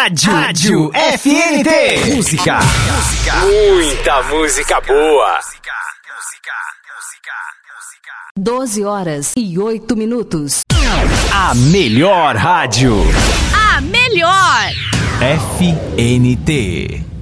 Rádio FNT. Música. Muita música boa. 12h08. A melhor rádio. A melhor. FNT.